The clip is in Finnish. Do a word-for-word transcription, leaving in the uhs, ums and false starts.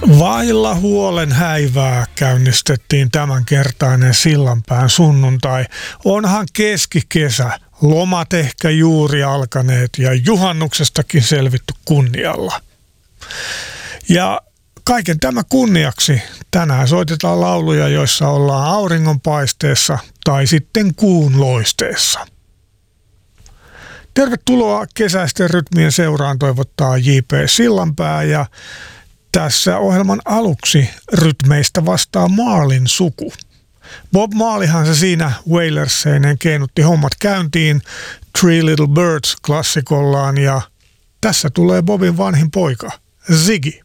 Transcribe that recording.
Vailla huolen häivää käynnistettiin tämänkertainen Sillanpään sunnuntai. Onhan keskikesä, lomat ehkä juuri alkaneet ja juhannuksestakin selvitty kunnialla. Ja kaiken tämä kunniaksi tänään soitetaan lauluja, joissa ollaan auringonpaisteessa tai sitten kuun loisteessa. Tervetuloa kesäisten rytmien seuraan toivottaa J P Sillanpää ja tässä ohjelman aluksi rytmeistä vastaa Marleyn suku. Bob Marleyhan se siinä Wailerseineen keinutti hommat käyntiin Three Little Birds -klassikollaan ja tässä tulee Bobin vanhin poika, Ziggy.